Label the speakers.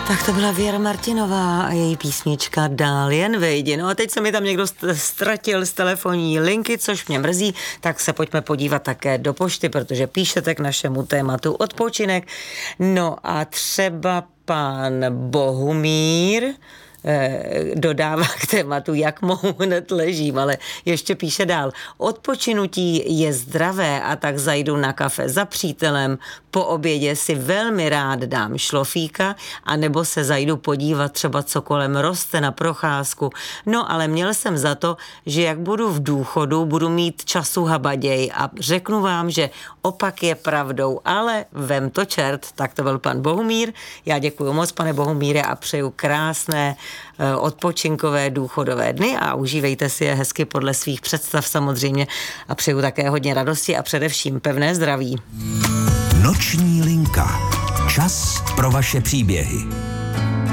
Speaker 1: Tak to byla Věra Martinová a její písnička Dál jen vejdi. No a teď se mi tam někdo ztratil z telefonní linky, což mě mrzí, tak se pojďme podívat také do pošty, protože píšete k našemu tématu odpočinek. No a třeba pan Bohumír dodává k tématu, jak mohu, hned ležím, ale ještě píše dál. Odpočinutí je zdravé a tak zajdu na kafe za přítelem, po obědě si velmi rád dám šlofíka, anebo se zajdu podívat třeba, co kolem roste, na procházku. No ale měl jsem za to, že jak budu v důchodu, budu mít času habaděj a řeknu vám, že opak je pravdou, ale vem to čert. Tak to byl pan Bohumír. Já děkuji moc, pane Bohumíre, a přeju krásné odpočinkové důchodové dny a užívejte si je hezky podle svých představ samozřejmě a přeju také hodně radosti a především pevné zdraví.
Speaker 2: Noční linka. Čas pro vaše příběhy.